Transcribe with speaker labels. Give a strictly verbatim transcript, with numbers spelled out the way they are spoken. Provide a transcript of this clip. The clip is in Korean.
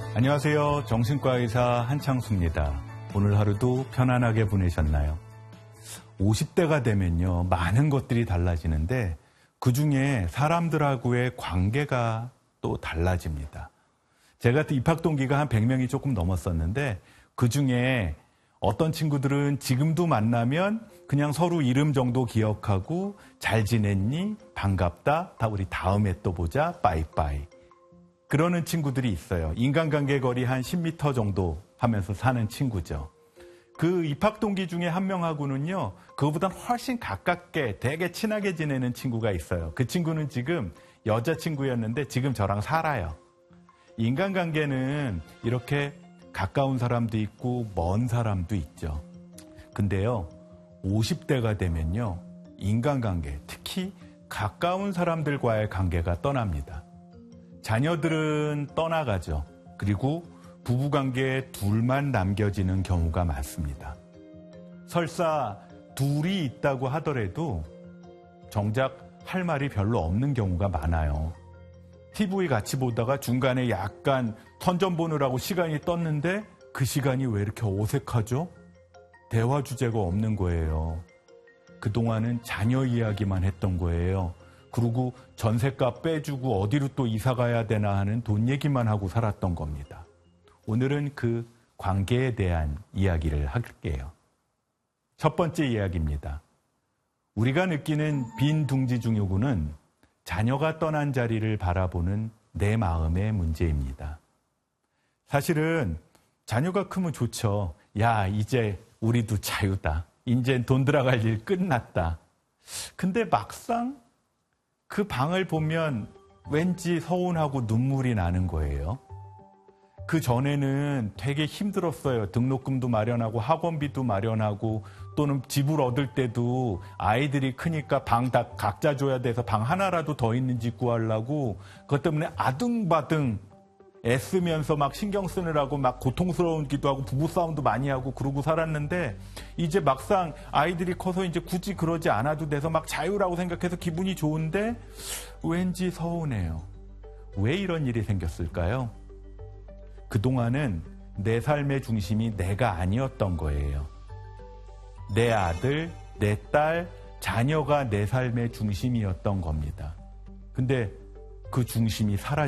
Speaker 1: 안녕하세요. 정신과 의사 한창수입니다. 오늘 하루도 편안하게 보내셨나요? 오십 대가 되면요, 많은 것들이 달라지는데 그중에 사람들하고의 관계가 또 달라집니다. 제가 입학 동기가 한 백 명이 조금 넘었었는데 그중에 어떤 친구들은 지금도 만나면 그냥 서로 이름 정도 기억하고 잘 지냈니? 반갑다. 다 우리 다음에 또 보자. 빠이빠이. 그러는 친구들이 있어요. 인간관계 거리 한 십 미터 정도 하면서 사는 친구죠. 그 입학 동기 중에 한 명하고는요, 그거보다 훨씬 가깝게 되게 친하게 지내는 친구가 있어요. 그 친구는 지금 여자친구였는데 지금 저랑 살아요. 인간관계는 이렇게 가까운 사람도 있고 먼 사람도 있죠. 근데요, 오십 대가 되면요, 인간관계, 특히 가까운 사람들과의 관계가 떠납니다. 자녀들은 떠나가죠. 그리고 부부관계에 둘만 남겨지는 경우가 많습니다. 설사 둘이 있다고 하더라도 정작 할 말이 별로 없는 경우가 많아요. 티비 같이 보다가 중간에 약간 선전 보느라고 시간이 떴는데 그 시간이 왜 이렇게 어색하죠? 대화 주제가 없는 거예요. 그동안은 자녀 이야기만 했던 거예요. 그리고 전셋값 빼주고 어디로 또 이사 가야 되나 하는 돈 얘기만 하고 살았던 겁니다. 오늘은 그 관계에 대한 이야기를 할게요. 첫 번째 이야기입니다. 우리가 느끼는 빈둥지중요군은 자녀가 떠난 자리를 바라보는 내 마음의 문제입니다. 사실은 자녀가 크면 좋죠. 야, 이제 우리도 자유다. 이제 돈 들어갈 일 끝났다. 근데 막상 그 방을 보면 왠지 서운하고 눈물이 나는 거예요. 그 전에는 되게 힘들었어요. 등록금도 마련하고 학원비도 마련하고 또는 집을 얻을 때도 아이들이 크니까 방 다 각자 줘야 돼서 방 하나라도 더 있는지 구하려고 그것 때문에 아등바등 애쓰면서 막 신경 쓰느라고 막 고통스러운기도 하고 부부싸움도 많이 하고 그러고 살았는데 이제 막상 아이들이 커서 이제 굳이 그러지 않아도 돼서 막 자유라고 생각해서 기분이 좋은데 왠지 서운해요. 왜 이런 일이 생겼을까요? 그동안은 내 삶의 중심이 내가 아니었던 거예요. 내 아들, 내 딸, 자녀가 내 삶의 중심이었던 겁니다. 근데 그 중심이 사라졌어요.